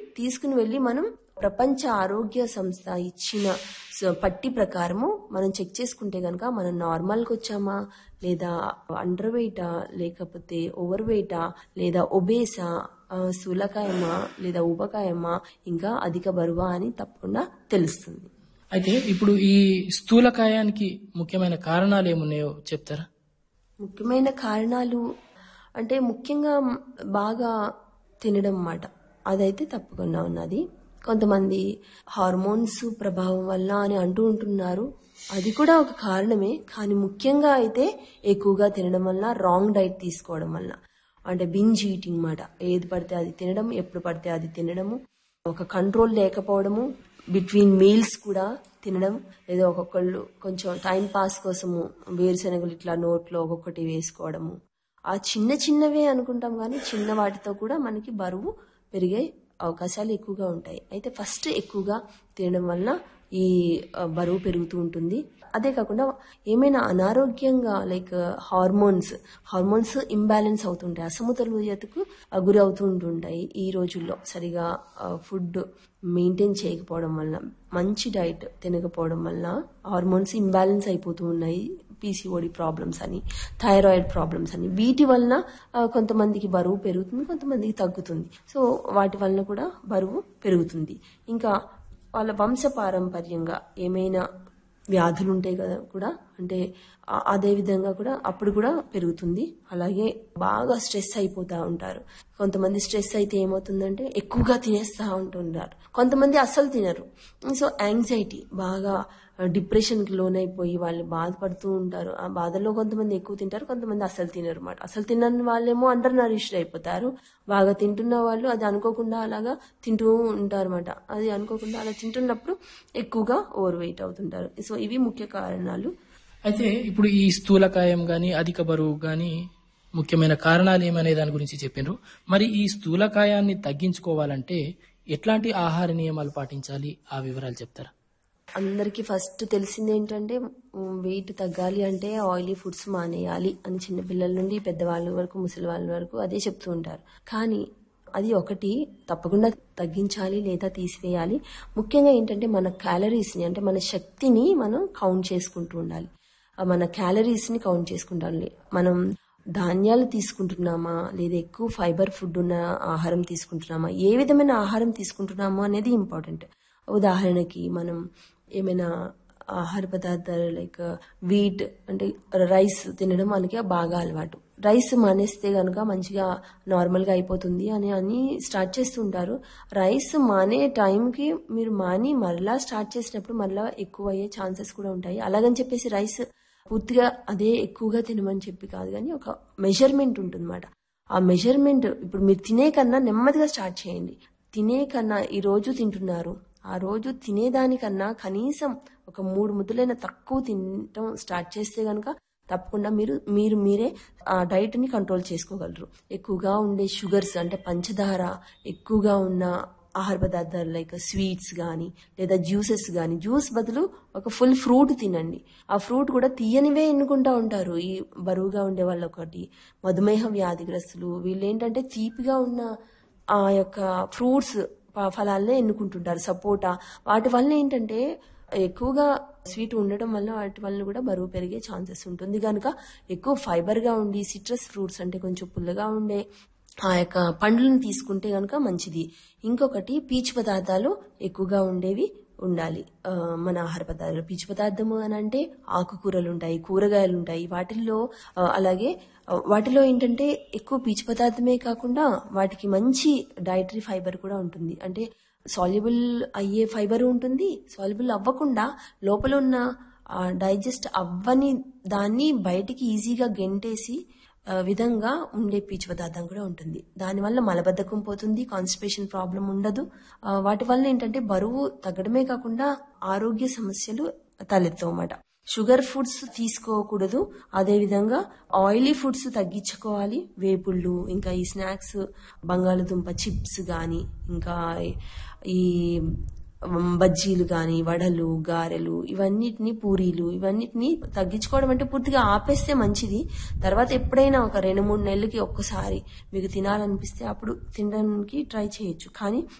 తీసుకుని వెళ్ళి మనం ప్రపంచ ఆరోగ్య సంస్థ ఇచ్చిన పట్టి ప్రకారము మనం చెక్ చేసుకుంటే కనుక మనం నార్మల్కి వచ్చామా, లేదా అండర్ వెయిటా, లేకపోతే ఓవర్ వెయిటా, లేదా ఒబేసా, స్థూలకాయమా, లేదా ఊబకాయమా, ఇంకా అధిక బరువా అని తప్పకుండా తెలుస్తుంది. అయితే ఇప్పుడు ఈ స్థూలకాయానికి ముఖ్యమైన కారణాలు ఏమున్నాయో చెప్తారా? ముఖ్యమైన కారణాలు అంటే ముఖ్యంగా బాగా తినడం అన్నమాట. అదైతే తప్పకుండా ఉన్నది. కొంతమంది హార్మోన్స్ ప్రభావం వల్ల అని అంటూ ఉంటున్నారు. అది కూడా ఒక కారణమే. కానీ ముఖ్యంగా అయితే ఎక్కువగా తినడం వల్ల, రాంగ్ డైట్ తీసుకోవడం వల్ల, అంటే బింజ్ ఈటింగ్ మాట, ఏది పడితే అది తినడం, ఎప్పుడు పడితే అది తినడము, ఒక కంట్రోల్ లేకపోవడము, బిట్వీన్ మీల్స్ కూడా తినడం, లేదా ఒక్కొక్కళ్ళు కొంచెం టైం పాస్ కోసము వేరుశనగలు ఇట్లా నోట్లో ఒక్కొక్కటి వేసుకోవడము. ఆ చిన్న చిన్నవే అనుకుంటాం కానీ చిన్న వాటితో కూడా మనకి బరువు పెరిగే అవకాశాలు ఎక్కువగా ఉంటాయి. అయితే ఫస్ట్ ఎక్కువగా తినడం వలన ఈ బరువు పెరుగుతూ ఉంటుంది. అదే కాకుండా ఏమైనా అనారోగ్యంగా లైక్ హార్మోన్స్ ఇంబ్యాలెన్స్ అవుతుంటాయి, అసమతుల్యతకు గురి అవుతూ ఉంటుంటాయి. ఈ రోజుల్లో సరిగా ఫుడ్ మెయింటైన్ చేయకపోవడం వల్ల, మంచి డైట్ తినకపోవడం వల్ల హార్మోన్స్ ఇంబ్యాలెన్స్ అయిపోతూ ఉన్నాయి. పీసీఓడి ప్రాబ్లమ్స్ అని, థైరాయిడ్ ప్రాబ్లమ్స్ అని, వీటి వలన కొంతమందికి బరువు పెరుగుతుంది, కొంతమందికి తగ్గుతుంది. సో వాటి వలన కూడా బరువు పెరుగుతుంది. ఇంకా వాళ్ళ వంశపారంపర్యంగా ఏమైనా వ్యాధులు ఉంటాయి కదా కూడా, అంటే అదే విధంగా కూడా అప్పుడు కూడా పెరుగుతుంది. అలాగే బాగా స్ట్రెస్ అయిపోతూ ఉంటారు. కొంతమంది స్ట్రెస్ అయితే ఏమవుతుందంటే ఎక్కువగా తినేస్తూ ఉంటుంటారు, కొంతమంది అస్సలు తినరు. సో యాంగ్జైటీ, బాగా డిప్రెషన్కి లోనైపోయి వాళ్ళు బాధపడుతూ ఉంటారు. ఆ బాధల్లో కొంతమంది ఎక్కువ తింటారు, కొంతమంది అస్సలు తినరు అన్నమాట. అసలు తినని వాళ్ళేమో అండర్ నరిష్డ్ అయిపోతారు. బాగా తింటున్న వాళ్ళు అది అనుకోకుండా అలాగా తింటూ ఉంటారు అన్నమాట. అది అనుకోకుండా అలా తింటున్నప్పుడు ఎక్కువగా ఓవర్ వెయిట్ అవుతుంటారు. సో ఇవి ముఖ్య కారణాలు. అయితే ఇప్పుడు ఈ స్థూలకాయం గాని, అధిక బరువు గాని ముఖ్యమైన కారణాలు ఏమనే దాని గురించి చెప్పిండ్రు. మరి ఈ స్థూలకాయాన్ని తగ్గించుకోవాలంటే ఎట్లాంటి ఆహార నియమాలు పాటించాలి, ఆ వివరాలు చెప్తారా? అందరికీ ఫస్ట్ తెలిసింది ఏంటంటే, వెయిట్ తగ్గాలి అంటే ఆయిలీ ఫుడ్స్ మానేయాలి అని చిన్నపిల్లల నుండి పెద్దవాళ్ళ వరకు, ముసలి వాళ్ళ వరకు అదే చెప్తూ ఉంటారు. కానీ అది ఒకటి తప్పకుండా తగ్గించాలి లేదా తీసివేయాలి. ముఖ్యంగా ఏంటంటే మన క్యాలరీస్ని, అంటే మన శక్తిని మనం కౌంట్ చేసుకుంటూ ఉండాలి. మన క్యాలరీస్ని కౌంట్ చేసుకుంటాలి. మనం ధాన్యాలు తీసుకుంటున్నామా, లేదా ఎక్కువ ఫైబర్ ఫుడ్ ఉన్న ఆహారం తీసుకుంటున్నామా, ఏ విధమైన ఆహారం తీసుకుంటున్నామో అనేది ఇంపార్టెంట్. ఉదాహరణకి మనం ఏమైనా ఆహార పదార్థాలు లైక్ వీట్ అంటే రైస్ తినడం మనకి బాగా అలవాటు. రైస్ మానేస్తే కనుక మంచిగా నార్మల్గా అయిపోతుంది అని స్టార్ట్ చేస్తుంటారు. రైస్ మానే టైంకి మీరు మాని మరలా స్టార్ట్ చేసినప్పుడు మరలా ఎక్కువ అయ్యే ఛాన్సెస్ కూడా ఉంటాయి. అలాగని చెప్పేసి రైస్ పూర్తిగా అదే ఎక్కువగా తినమని చెప్పి కాదు, కానీ ఒక మెజర్మెంట్ ఉంటుందన్నమాట. ఆ మెజర్మెంట్ ఇప్పుడు మీరు తినే కన్నా నెమ్మదిగా స్టార్ట్ చేయండి. తినే కన్నా ఈ రోజు తింటున్నారు, ఆ రోజు తినేదానికన్నా కనీసం ఒక 3 ముద్దలైనా తక్కువ తినటం స్టార్ట్ చేస్తే కనుక తప్పకుండా మీరే ఆ డైట్ ని కంట్రోల్ చేసుకోగలరు. ఎక్కువగా ఉండే షుగర్స్ అంటే పంచదార ఎక్కువగా ఉన్న ఆహార పదార్థాలు లైక్ స్వీట్స్ కానీ లేదా జ్యూసెస్ కానీ, జ్యూస్ బదులు ఒక ఫుల్ ఫ్రూట్ తినండి. ఆ ఫ్రూట్ కూడా తీయనివే ఎన్నుకుంటా ఉంటారు ఈ బరువుగా ఉండే వాళ్ళు. ఒకటి మధుమేహ వ్యాధిగ్రస్తులు, వీళ్ళు ఏంటంటే తీపిగా ఉన్న ఆ యొక్క ఫ్రూట్స్ ఫలాలనే ఎన్నుకుంటుంటారు. సపోటా, వాటి వల్ల ఏంటంటే ఎక్కువగా స్వీట్ ఉండటం వల్ల వాటి వల్ల కూడా బరువు పెరిగే ఛాన్సెస్ ఉంటుంది. కనుక ఎక్కువ ఫైబర్గా ఉండి సిట్రస్ ఫ్రూట్స్ అంటే కొంచెం పుల్లగా ఉండే ఆ యొక్క పండ్లను తీసుకుంటే కనుక మంచిది. ఇంకొకటి పీచు పదార్థాలు ఎక్కువగా ఉండేవి ఉండాలి మన ఆహార పదార్థాలు. పీచు పదార్థము అని అంటే ఆకుకూరలు ఉంటాయి, కూరగాయలు ఉంటాయి. వాటిలో ఏంటంటే ఎక్కువ పీచు పదార్థమే కాకుండా వాటికి మంచి డైటరీ ఫైబర్ కూడా ఉంటుంది. అంటే సాల్యుబుల్ అయ్యే ఫైబర్ ఉంటుంది, సాల్యుబుల్ అవ్వకుండా లోపల ఉన్న డైజెస్ట్ అవ్వని దాన్ని బయటికి ఈజీగా గెంటేసి విధంగా ఉండే పీచు పదార్థం కూడా ఉంటుంది. దానివల్ల మలబద్ధకం పోతుంది, కాన్స్టిపేషన్ ప్రాబ్లం ఉండదు. వాటి వల్ల ఏంటంటే బరువు తగ్గడమే కాకుండా ఆరోగ్య సమస్యలు తలెత్తవన్నమాట. షుగర్ ఫుడ్స్ తీసుకోకూడదు. అదేవిధంగా ఆయిలీ ఫుడ్స్ తగ్గించుకోవాలి. వేపుళ్ళు, ఇంకా ఈ స్నాక్స్, బంగాళదుంప చిప్స్ కానీ, ఇంకా ఈ బజ్జీలు కానీ, వడలు, గారెలు, ఇవన్నిటిని, పూరీలు, ఇవన్నిటిని తగ్గించుకోవడం అంటే పూర్తిగా ఆపేస్తే మంచిది. తర్వాత ఎప్పుడైనా ఒక 2-3 నెలలకి ఒక్కసారి మీకు తినాలనిపిస్తే అప్పుడు తినడానికి ట్రై చేయొచ్చు. కానీ